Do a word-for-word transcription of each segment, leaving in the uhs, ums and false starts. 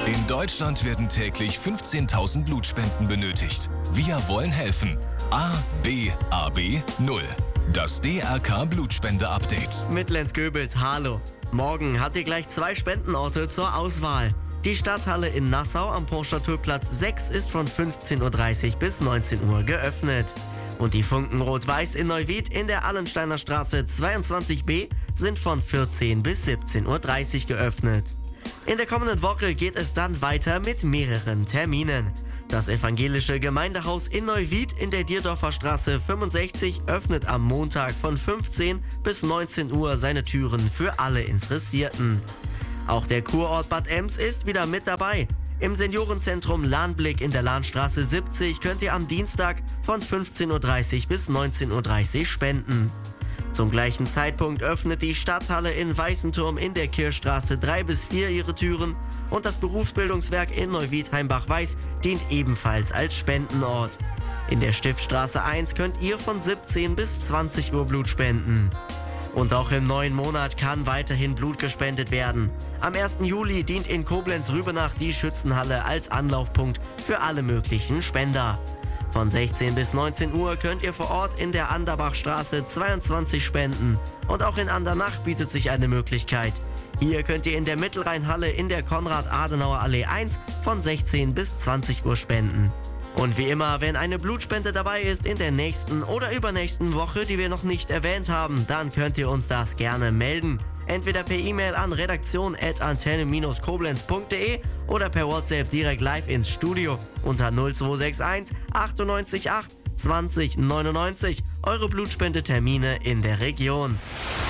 In Deutschland werden täglich fünfzehntausend Blutspenden benötigt. Wir wollen helfen. A B A B null. Das D R K Blutspende-Update. Mit Lenz Goebels, hallo. Morgen habt ihr gleich zwei Spendenorte zur Auswahl. Die Stadthalle in Nassau am Porstadtplatz sechs ist von fünfzehn Uhr dreißig bis neunzehn Uhr geöffnet. Und die Funken Rot-Weiß in Neuwied in der Allensteiner Straße zweiundzwanzig b sind von vierzehn bis siebzehn Uhr dreißig geöffnet. In der kommenden Woche geht es dann weiter mit mehreren Terminen. Das evangelische Gemeindehaus in Neuwied in der Dierdorfer Straße fünfundsechzig öffnet am Montag von fünfzehn bis neunzehn Uhr seine Türen für alle Interessierten. Auch der Kurort Bad Ems ist wieder mit dabei. Im Seniorenzentrum Lahnblick in der Lahnstraße siebzig könnt ihr am Dienstag von fünfzehn Uhr dreißig bis neunzehn Uhr dreißig spenden. Zum gleichen Zeitpunkt öffnet die Stadthalle in Weißenturm in der Kirchstraße drei bis vier ihre Türen und das Berufsbildungswerk in Neuwied-Heimbach-Weiß dient ebenfalls als Spendenort. In der Stiftstraße eins könnt ihr von siebzehn bis zwanzig Uhr Blut spenden. Und auch im neuen Monat kann weiterhin Blut gespendet werden. Am ersten Juli dient in Koblenz-Rübenach die Schützenhalle als Anlaufpunkt für alle möglichen Spender. Von sechzehn bis neunzehn Uhr könnt ihr vor Ort in der Anderbachstraße zweiundzwanzig spenden. Und auch in Andernach bietet sich eine Möglichkeit. Hier könnt ihr in der Mittelrheinhalle in der Konrad-Adenauer-Allee eins von sechzehn bis zwanzig Uhr spenden. Und wie immer, wenn eine Blutspende dabei ist in der nächsten oder übernächsten Woche, die wir noch nicht erwähnt haben, dann könnt ihr uns das gerne melden. Entweder per E-Mail an redaktion at antenne Bindestrich koblenz punkt de oder per WhatsApp direkt live ins Studio unter null zwei sechs eins achtundneunzig acht zwanzig neunundneunzig. Eure Blutspende-Termine in der Region.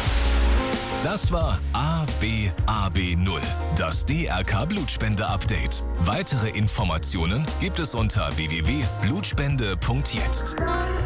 Das war A B A B null, das D R K Blutspende-Update. Weitere Informationen gibt es unter w w w punkt blutspende punkt jetzt.